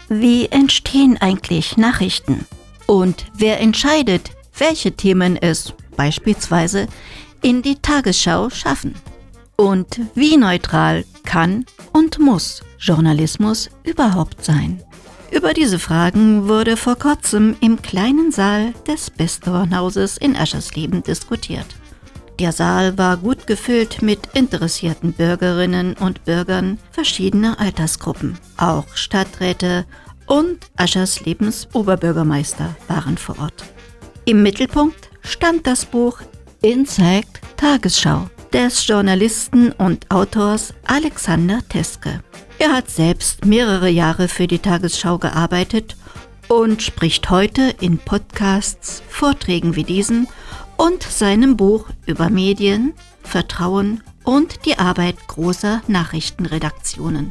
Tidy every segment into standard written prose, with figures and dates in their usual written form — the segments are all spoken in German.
Wie entstehen eigentlich Nachrichten? Und wer entscheidet, welche Themen es beispielsweise in die Tagesschau schaffen? Und wie neutral kann und muss Journalismus überhaupt sein? Über diese Fragen wurde vor kurzem im kleinen Saal des Besthornhauses in Aschersleben diskutiert. Der Saal war gut gefüllt mit interessierten Bürgerinnen und Bürgern verschiedener Altersgruppen. Auch Stadträte und Ascherslebens Oberbürgermeister waren vor Ort. Im Mittelpunkt stand das Buch Inside Tagesschau des Journalisten und Autors Alexander Teske. Er hat selbst mehrere Jahre für die Tagesschau gearbeitet und spricht heute in Podcasts, Vorträgen wie diesen und seinem Buch über Medien, Vertrauen und die Arbeit großer Nachrichtenredaktionen.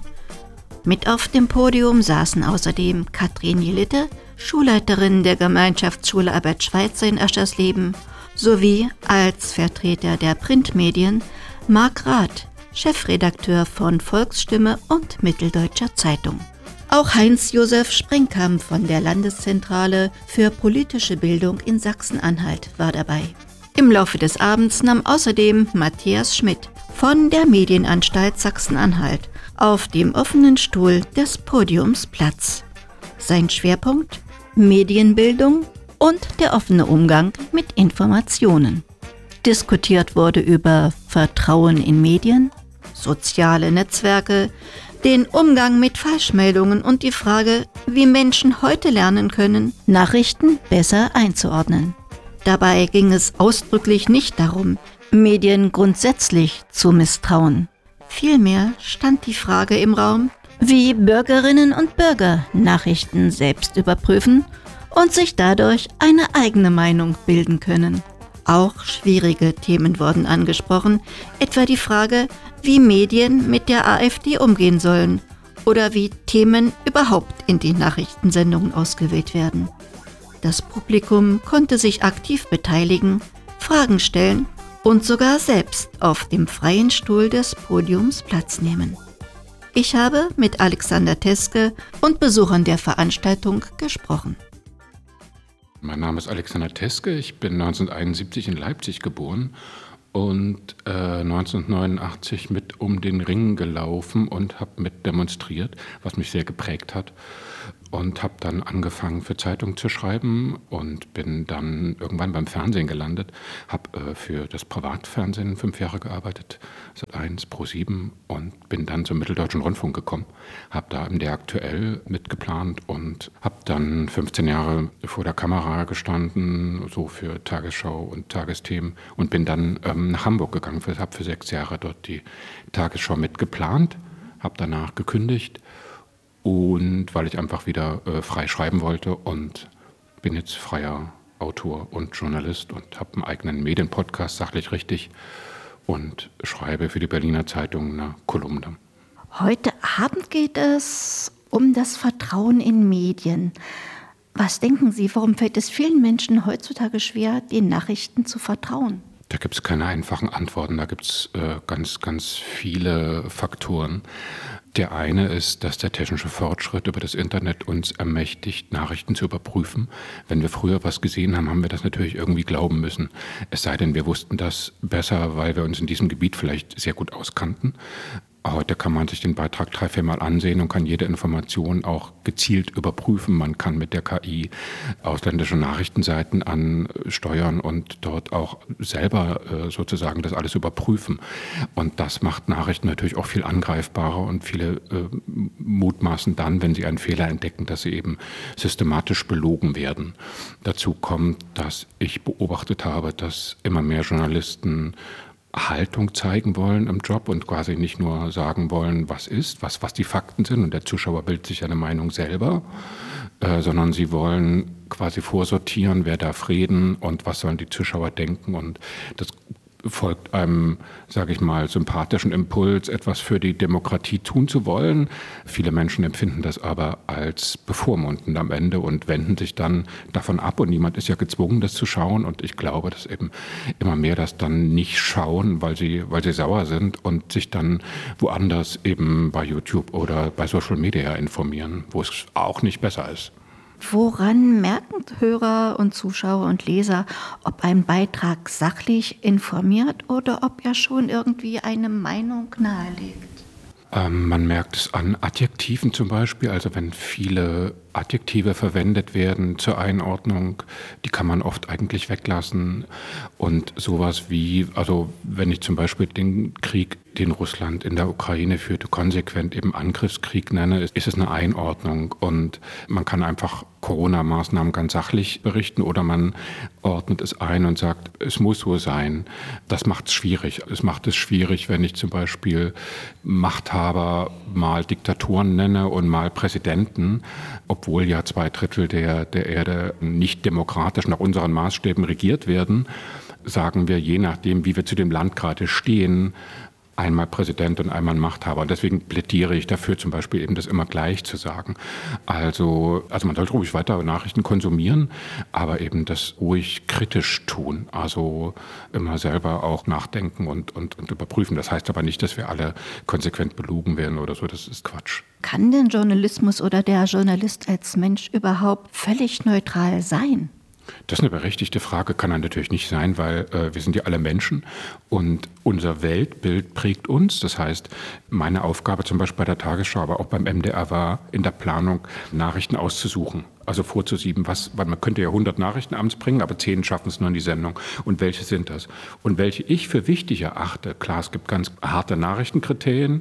Mit auf dem Podium saßen außerdem Katrin Jelitte, Schulleiterin der Gemeinschaftsschule Albert Schweitzer in Aschersleben, sowie als Vertreter der Printmedien Marc Rath, Chefredakteur von Volksstimme und Mitteldeutscher Zeitung. Auch Heinz-Josef Sprengkamp von der Landeszentrale für politische Bildung in Sachsen-Anhalt war dabei. Im Laufe des Abends nahm außerdem Matthias Schmidt von der Medienanstalt Sachsen-Anhalt auf dem offenen Stuhl des Podiums Platz. Sein Schwerpunkt: Medienbildung und der offene Umgang mit Informationen. Diskutiert wurde über Vertrauen in Medien, soziale Netzwerke, den Umgang mit Falschmeldungen und die Frage, wie Menschen heute lernen können, Nachrichten besser einzuordnen. Dabei ging es ausdrücklich nicht darum, Medien grundsätzlich zu misstrauen. Vielmehr stand die Frage im Raum, wie Bürgerinnen und Bürger Nachrichten selbst überprüfen und sich dadurch eine eigene Meinung bilden können. Auch schwierige Themen wurden angesprochen, etwa die Frage, wie Medien mit der AfD umgehen sollen oder wie Themen überhaupt in die Nachrichtensendungen ausgewählt werden. Das Publikum konnte sich aktiv beteiligen, Fragen stellen und sogar selbst auf dem freien Stuhl des Podiums Platz nehmen. Ich habe mit Alexander Teske und Besuchern der Veranstaltung gesprochen. Mein Name ist Alexander Teske, ich bin 1971 in Leipzig geboren und 1989 mit um den Ring gelaufen und habe mit demonstriert, was mich sehr geprägt hat. Und habe dann angefangen für Zeitungen zu schreiben und bin dann irgendwann beim Fernsehen gelandet. Habe für das Privatfernsehen 5 Jahre gearbeitet, Sat.1, Pro7 und bin dann zum Mitteldeutschen Rundfunk gekommen. Habe da im Der Aktuell mitgeplant und habe dann 15 Jahre vor der Kamera gestanden, so für Tagesschau und Tagesthemen und bin dann nach Hamburg gegangen. Habe für 6 Jahre dort die Tagesschau mitgeplant, habe danach gekündigt. Und weil ich einfach wieder frei schreiben wollte und bin jetzt freier Autor und Journalist und habe einen eigenen Medienpodcast, sachlich richtig, und schreibe für die Berliner Zeitung eine Kolumne. Heute Abend geht es um das Vertrauen in Medien. Was denken Sie, warum fällt es vielen Menschen heutzutage schwer, den Nachrichten zu vertrauen? Da gibt es keine einfachen Antworten, da gibt es ganz, ganz viele Faktoren. Der eine ist, dass der technische Fortschritt über das Internet uns ermächtigt, Nachrichten zu überprüfen. Wenn wir früher was gesehen haben, haben wir das natürlich irgendwie glauben müssen. Es sei denn, wir wussten das besser, weil wir uns in diesem Gebiet vielleicht sehr gut auskannten. Heute kann man sich den Beitrag 3-4 Mal ansehen und kann jede Information auch gezielt überprüfen. Man kann mit der KI ausländische Nachrichtenseiten ansteuern und dort auch selber sozusagen das alles überprüfen. Und das macht Nachrichten natürlich auch viel angreifbarer und viele mutmaßen dann, wenn sie einen Fehler entdecken, dass sie eben systematisch belogen werden. Dazu kommt, dass ich beobachtet habe, dass immer mehr Journalisten Haltung zeigen wollen im Job und quasi nicht nur sagen wollen, was ist, was die Fakten sind und der Zuschauer bildet sich eine Meinung selber, sondern sie wollen quasi vorsortieren, wer darf reden und was sollen die Zuschauer denken und das folgt einem, sage ich mal, sympathischen Impuls, etwas für die Demokratie tun zu wollen. Viele Menschen empfinden das aber als bevormundend am Ende und wenden sich dann davon ab. Und niemand ist ja gezwungen, das zu schauen. Und ich glaube, dass eben immer mehr das dann nicht schauen, weil sie sauer sind und sich dann woanders eben bei YouTube oder bei Social Media informieren, wo es auch nicht besser ist. Woran merken Hörer und Zuschauer und Leser, ob ein Beitrag sachlich informiert oder ob er schon irgendwie eine Meinung nahelegt? Man merkt es an Adjektiven zum Beispiel, also wenn viele Adjektive verwendet werden zur Einordnung, die kann man oft eigentlich weglassen. Und sowas wie, also wenn ich zum Beispiel den Krieg, den Russland in der Ukraine führte, konsequent eben Angriffskrieg nenne, ist es eine Einordnung. Und man kann einfach Corona-Maßnahmen ganz sachlich berichten oder man ordnet es ein und sagt, es muss so sein. Das macht es schwierig. Es macht es schwierig, wenn ich zum Beispiel Machthaber mal Diktatoren nenne und mal Präsidenten, obwohl ja 2/3 der Erde nicht demokratisch nach unseren Maßstäben regiert werden, sagen wir, je nachdem, wie wir zu dem Land gerade stehen, einmal Präsident und einmal Machthaber. Und deswegen plädiere ich dafür, zum Beispiel eben das immer gleich zu sagen. Also man sollte ruhig weiter Nachrichten konsumieren, aber eben das ruhig kritisch tun. Also immer selber auch nachdenken und überprüfen. Das heißt aber nicht, dass wir alle konsequent belogen werden oder so. Das ist Quatsch. Kann denn Journalismus oder der Journalist als Mensch überhaupt völlig neutral sein? Das ist eine berechtigte Frage, kann er natürlich nicht sein, weil wir sind ja alle Menschen und unser Weltbild prägt uns. Das heißt, meine Aufgabe zum Beispiel bei der Tagesschau, aber auch beim MDR war in der Planung, Nachrichten auszusuchen. Also vorzusieben, weil man könnte ja 100 Nachrichten abends bringen, aber 10 schaffen es nur in die Sendung. Und welche sind das? Und welche ich für wichtig erachte, klar, es gibt ganz harte Nachrichtenkriterien,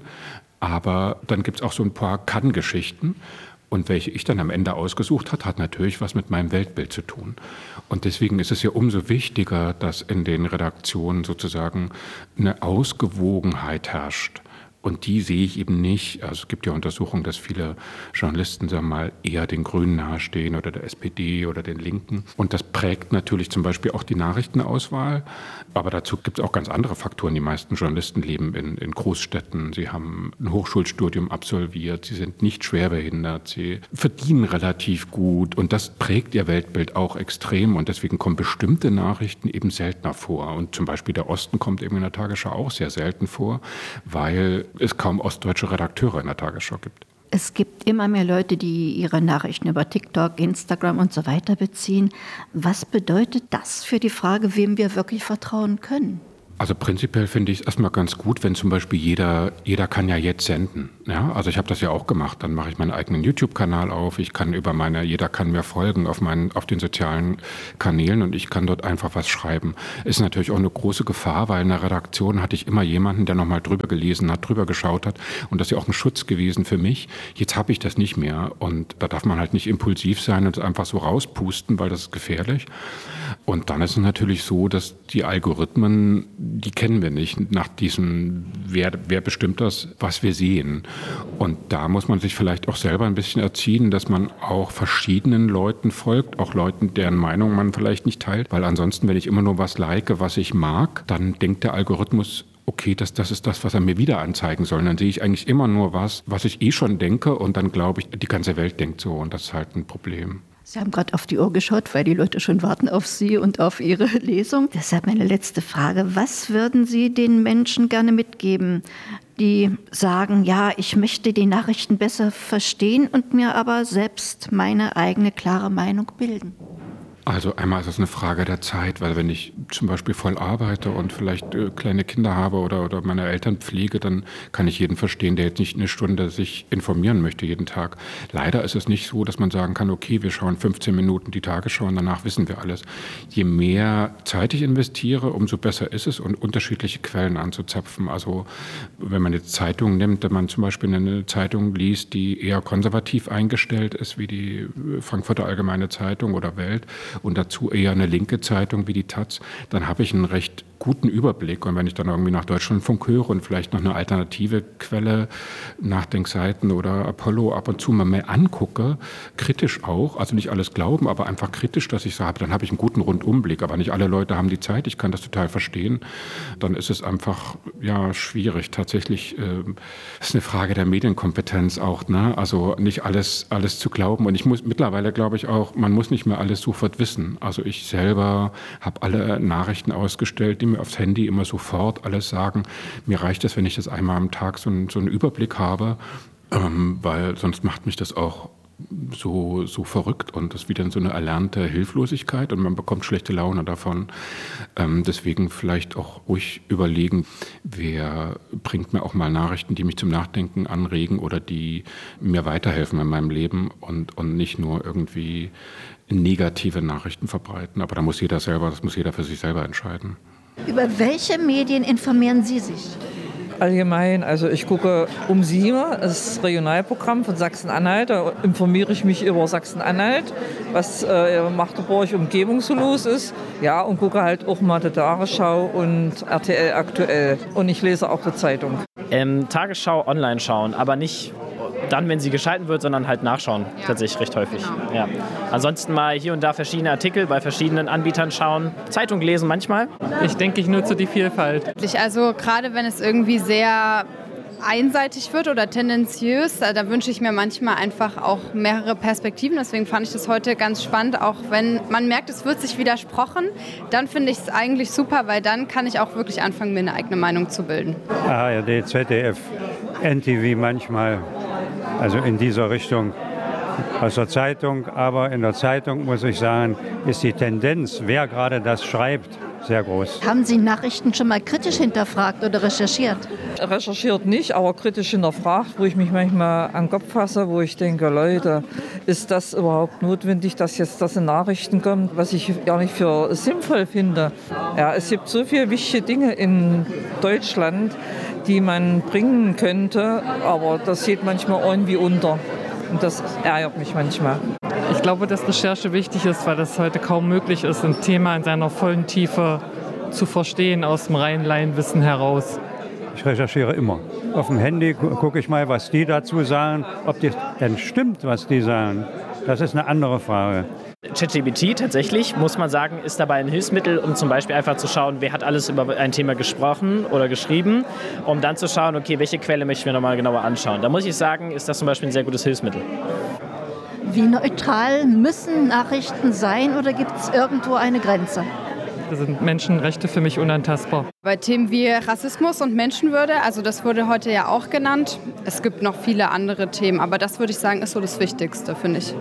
aber dann gibt es auch so ein paar Kann-Geschichten. Und welche ich dann am Ende ausgesucht habe, hat natürlich was mit meinem Weltbild zu tun. Und deswegen ist es ja umso wichtiger, dass in den Redaktionen sozusagen eine Ausgewogenheit herrscht. Und die sehe ich eben nicht. Also es gibt ja Untersuchungen, dass viele Journalisten, sagen wir mal, eher den Grünen nahestehen oder der SPD oder den Linken. Und das prägt natürlich zum Beispiel auch die Nachrichtenauswahl. Aber dazu gibt es auch ganz andere Faktoren. Die meisten Journalisten leben in Großstädten. Sie haben ein Hochschulstudium absolviert. Sie sind nicht schwerbehindert. Sie verdienen relativ gut. Und das prägt ihr Weltbild auch extrem. Und deswegen kommen bestimmte Nachrichten eben seltener vor. Und zum Beispiel der Osten kommt eben in der Tagesschau auch sehr selten vor, weil es kaum ostdeutsche Redakteure in der Tagesschau gibt. Es gibt immer mehr Leute, die ihre Nachrichten über TikTok, Instagram und so weiter beziehen. Was bedeutet das für die Frage, wem wir wirklich vertrauen können? Also prinzipiell finde ich es erstmal ganz gut, wenn zum Beispiel jeder kann ja jetzt senden. Ja? Also ich habe das ja auch gemacht. Dann mache ich meinen eigenen YouTube-Kanal auf. Ich kann jeder kann mir folgen auf den sozialen Kanälen und ich kann dort einfach was schreiben. Ist natürlich auch eine große Gefahr, weil in der Redaktion hatte ich immer jemanden, der nochmal drüber gelesen hat, drüber geschaut hat. Und das ist ja auch ein Schutz gewesen für mich. Jetzt habe ich das nicht mehr. Und da darf man halt nicht impulsiv sein und einfach so rauspusten, weil das ist gefährlich. Und dann ist es natürlich so, dass die Algorithmen, die kennen wir nicht nach diesem, wer bestimmt das, was wir sehen. Und da muss man sich vielleicht auch selber ein bisschen erziehen, dass man auch verschiedenen Leuten folgt, auch Leuten, deren Meinung man vielleicht nicht teilt. Weil ansonsten, wenn ich immer nur was like, was ich mag, dann denkt der Algorithmus, okay, das ist das, was er mir wieder anzeigen soll. Und dann sehe ich eigentlich immer nur was ich eh schon denke und dann glaube ich, die ganze Welt denkt so und das ist halt ein Problem. Sie haben gerade auf die Uhr geschaut, weil die Leute schon warten auf Sie und auf Ihre Lesung. Deshalb meine letzte Frage. Was würden Sie den Menschen gerne mitgeben, die sagen, ja, ich möchte die Nachrichten besser verstehen und mir aber selbst meine eigene klare Meinung bilden? Also einmal ist es eine Frage der Zeit, weil wenn ich zum Beispiel voll arbeite und vielleicht kleine Kinder habe oder meine Eltern pflege, dann kann ich jeden verstehen, der jetzt nicht eine Stunde sich informieren möchte jeden Tag. Leider ist es nicht so, dass man sagen kann, okay, wir schauen 15 Minuten die Tagesschau und danach wissen wir alles. Je mehr Zeit ich investiere, umso besser ist es und unterschiedliche Quellen anzuzapfen. Also wenn man jetzt Zeitungen nimmt, wenn man zum Beispiel eine Zeitung liest, die eher konservativ eingestellt ist, wie die Frankfurter Allgemeine Zeitung oder Welt, und dazu eher eine linke Zeitung wie die taz, dann habe ich ein recht guten Überblick. Und wenn ich dann irgendwie nach Deutschlandfunk höre und vielleicht noch eine alternative Quelle, Nachdenkseiten oder Apollo ab und zu mal mehr angucke, kritisch auch, also nicht alles glauben, aber einfach kritisch, dass ich sage, dann habe ich einen guten Rundumblick. Aber nicht alle Leute haben die Zeit, ich kann das total verstehen. Dann ist es einfach schwierig. Tatsächlich ist eine Frage der Medienkompetenz auch, ne? Also nicht alles zu glauben. Und mittlerweile glaube ich auch, man muss nicht mehr alles sofort wissen. Also ich selber habe alle Nachrichten ausgestellt, die mir aufs Handy immer sofort alles sagen. Mir reicht es, wenn ich das einmal am Tag so einen Überblick habe, weil sonst macht mich das auch so verrückt und das ist wieder so eine erlernte Hilflosigkeit und man bekommt schlechte Laune davon. Deswegen vielleicht auch ruhig überlegen, wer bringt mir auch mal Nachrichten, die mich zum Nachdenken anregen oder die mir weiterhelfen in meinem Leben und nicht nur irgendwie negative Nachrichten verbreiten. Aber das muss jeder für sich selber entscheiden. Über welche Medien informieren Sie sich? Allgemein, also ich gucke um 7, das Regionalprogramm von Sachsen-Anhalt, da informiere ich mich über Sachsen-Anhalt, was in Magdeburg Umgebung so los ist. Ja, und gucke halt auch mal die Tagesschau und RTL aktuell. Und ich lese auch die Zeitung. Tagesschau online schauen, aber nicht dann, wenn sie geschalten wird, sondern halt nachschauen, tatsächlich recht häufig. Genau. Ja. Ansonsten mal hier und da verschiedene Artikel bei verschiedenen Anbietern schauen, Zeitung lesen manchmal. Ich denke, ich nutze die Vielfalt. Also gerade wenn es irgendwie sehr einseitig wird oder tendenziös, da wünsche ich mir manchmal einfach auch mehrere Perspektiven. Deswegen fand ich das heute ganz spannend, auch wenn man merkt, es wird sich widersprochen, dann finde ich es eigentlich super, weil dann kann ich auch wirklich anfangen, mir eine eigene Meinung zu bilden. ARD, ZDF, NTV manchmal, also in dieser Richtung aus der Zeitung. Aber in der Zeitung, muss ich sagen, ist die Tendenz, wer gerade das schreibt, sehr groß. Haben Sie Nachrichten schon mal kritisch hinterfragt oder recherchiert? Recherchiert nicht, aber kritisch hinterfragt, wo ich mich manchmal an den Kopf fasse, wo ich denke, Leute, ist das überhaupt notwendig, dass jetzt das in Nachrichten kommt, was ich gar nicht für sinnvoll finde. Ja, es gibt so viele wichtige Dinge in Deutschland, die man bringen könnte, aber das geht manchmal irgendwie unter. Und das ärgert mich manchmal. Ich glaube, dass Recherche wichtig ist, weil es heute kaum möglich ist, ein Thema in seiner vollen Tiefe zu verstehen aus dem reinen Laienwissen heraus. Ich recherchiere immer. Auf dem Handy gucke ich mal, was die dazu sagen. Ob das denn stimmt, was die sagen, das ist eine andere Frage. ChatGPT tatsächlich, muss man sagen, ist dabei ein Hilfsmittel, um zum Beispiel einfach zu schauen, wer hat alles über ein Thema gesprochen oder geschrieben, um dann zu schauen, okay, welche Quelle möchte ich mir nochmal genauer anschauen. Da muss ich sagen, ist das zum Beispiel ein sehr gutes Hilfsmittel. Wie neutral müssen Nachrichten sein oder gibt es irgendwo eine Grenze? Da sind Menschenrechte für mich unantastbar. Bei Themen wie Rassismus und Menschenwürde, also das wurde heute ja auch genannt. Es gibt noch viele andere Themen, aber das würde ich sagen, ist so das Wichtigste, finde ich.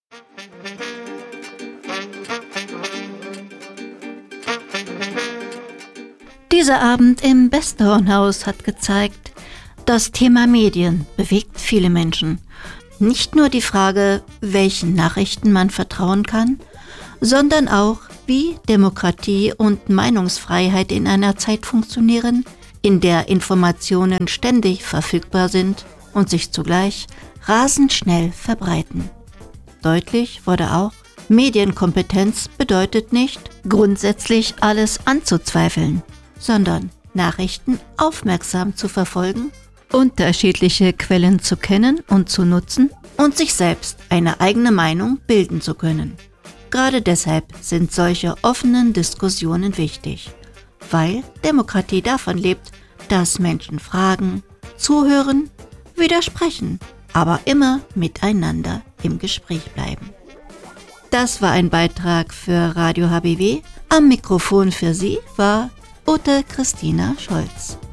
Dieser Abend im Besthornhaus hat gezeigt, das Thema Medien bewegt viele Menschen. Nicht nur die Frage, welchen Nachrichten man vertrauen kann, sondern auch, wie Demokratie und Meinungsfreiheit in einer Zeit funktionieren, in der Informationen ständig verfügbar sind und sich zugleich rasend schnell verbreiten. Deutlich wurde auch, Medienkompetenz bedeutet nicht, grundsätzlich alles anzuzweifeln, sondern Nachrichten aufmerksam zu verfolgen, unterschiedliche Quellen zu kennen und zu nutzen und sich selbst eine eigene Meinung bilden zu können. Gerade deshalb sind solche offenen Diskussionen wichtig, weil Demokratie davon lebt, dass Menschen fragen, zuhören, widersprechen, aber immer miteinander im Gespräch bleiben. Das war ein Beitrag für Radio HBW. Am Mikrofon für Sie war Ute Christina Scholz.